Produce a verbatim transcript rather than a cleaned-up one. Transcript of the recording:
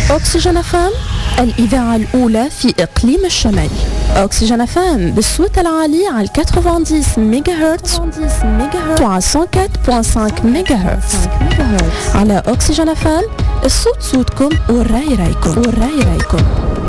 أوكسجين فام، الإذاعة الأولى في إقليم الشمال. أوكسجين فام بالصوت العالي على ثمانية وتسعين ميجا هرتز وعلى مية وأربعة فاصلة خمسة ميجا هرتز. على أوكسجين فام الصوت صوتكم والراي رايكم والراي رايكم.